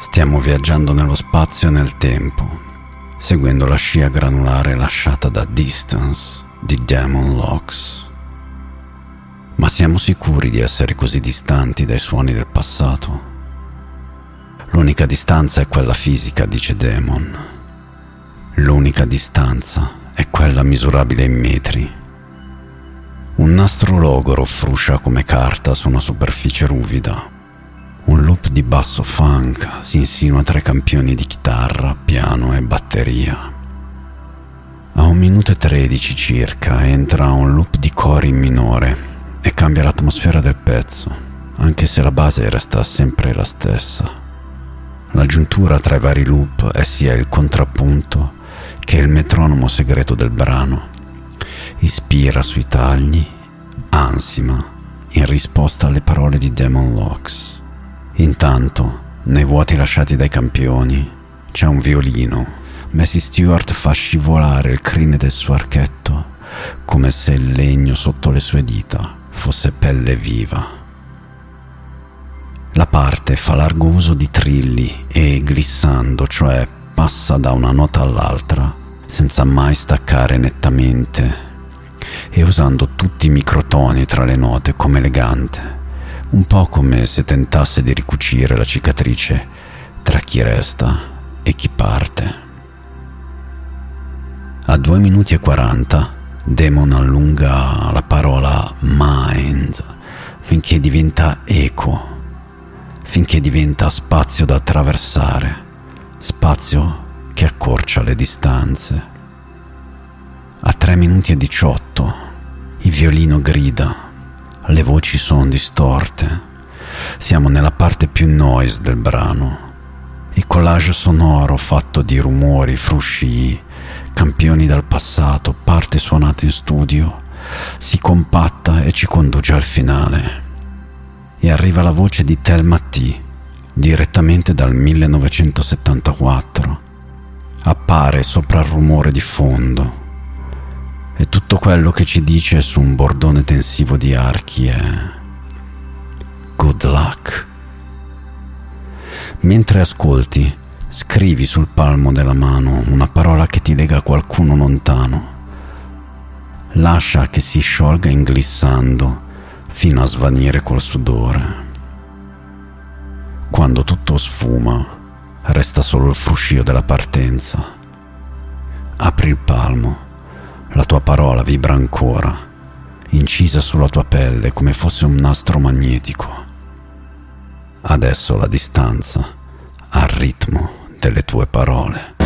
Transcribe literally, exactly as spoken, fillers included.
Stiamo viaggiando nello spazio e nel tempo, seguendo la scia granulare lasciata da Distance di Damon Locks. Ma siamo sicuri di essere così distanti dai suoni del passato? L'unica distanza è quella fisica, dice Damon. L'unica distanza è quella misurabile in metri. Un nastro logoro fruscia come carta su una superficie ruvida. Un loop di basso funk si insinua tra i campioni di chitarra, piano e batteria. A un minuto e tredici circa entra un loop di cori in minore e cambia l'atmosfera del pezzo, anche se la base resta sempre la stessa. L'aggiuntura tra i vari loop è sia il contrappunto che il metronomo segreto del brano. Ispira sui tagli, ansima in risposta alle parole di Damon Locks. Intanto, nei vuoti lasciati dai campioni, c'è un violino. Massey Stewart fa scivolare il crine del suo archetto come se il legno sotto le sue dita fosse pelle viva. La parte fa largo uso di trilli e glissando, cioè passa da una nota all'altra senza mai staccare nettamente e usando tutti i microtoni tra le note come elegante, un po' come se tentasse di ricucire la cicatrice tra chi resta e chi parte. A due minuti e quaranta Damon allunga la parola mind finché diventa eco, finché diventa spazio da attraversare, spazio che accorcia le distanze. A tre minuti e diciotto il violino grida. Le voci sono distorte. Siamo nella parte più noise del brano. Il collage sonoro fatto di rumori, frusci, campioni dal passato, parti suonate in studio, si compatta e ci conduce al finale. E arriva la voce di Thelma T, direttamente dal millenovecentosettantaquattro. Appare sopra il rumore di fondo. E tutto quello che ci dice su un bordone tensivo di archi è good luck. Mentre ascolti, scrivi sul palmo della mano una parola che ti lega a qualcuno lontano. Lascia che si sciolga inglissando fino a svanire col sudore. Quando tutto sfuma, resta solo il fruscio della partenza. Apri il palmo. La tua parola vibra ancora, incisa sulla tua pelle come fosse un nastro magnetico. Adesso la distanza ha il ritmo delle tue parole.